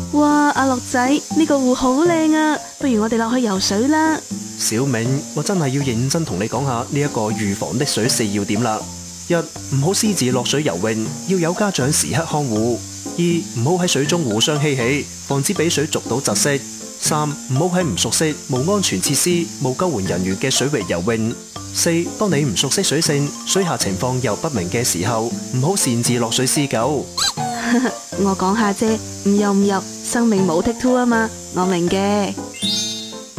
哇，阿樂仔，呢個湖好靚啊，不如我哋落去游水啦。 小明，我真係要認真同你講下呢一個預防的水4要點啦。一、唔好私自落水游泳，要有家長時刻看護。二、唔好喺水中互相嬉戲，防止俾水逐到窒息。三、唔好喺唔熟悉、冇安全設施、冇救援人員嘅水域游泳。四、當你唔熟悉水性、水下情況又不明嘅時候，唔好擅自落水施救。 我講下啫，唔游，生命冇 take two 啊嘛，我明嘅。